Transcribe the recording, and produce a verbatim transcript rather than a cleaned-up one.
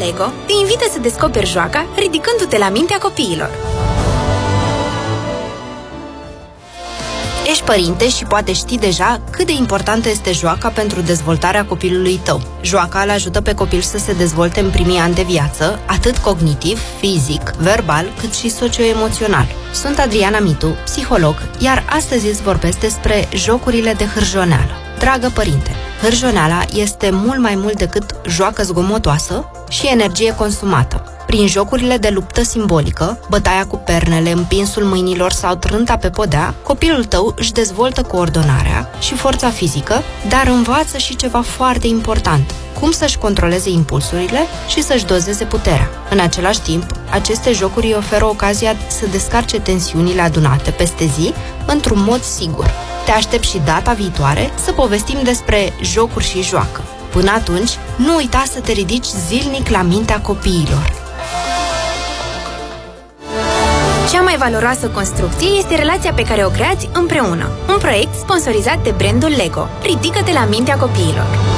Lego te invită să descoperi joaca ridicându-te la mintea copiilor. Ești părinte și poate știi deja cât de importantă este joaca pentru dezvoltarea copilului tău. Joaca îl ajută pe copil să se dezvolte în primii ani de viață, atât cognitiv, fizic, verbal, cât și socio-emoțional. Sunt Adriana Mitu, psiholog, iar astăzi îți vorbesc despre jocurile de hârjoneală. Dragă părinte, hârjoneala este mult mai mult decât joacă zgomotoasă și energie consumată. Prin jocurile de luptă simbolică, bătaia cu pernele, împinsul mâinilor sau trânta pe podea, copilul tău își dezvoltă coordonarea și forța fizică, dar învață și ceva foarte important: cum să-și controleze impulsurile și să-și dozeze puterea. În același timp, aceste jocuri îi oferă ocazia să descarce tensiunile adunate peste zi într-un mod sigur. Te aștept și data viitoare să povestim despre jocuri și joacă. Până atunci, nu uita să te ridici zilnic la mintea copiilor. Cea mai valoroasă construcție este relația pe care o creați împreună. Un proiect sponsorizat de brandul Lego. Ridică-te la mintea copiilor.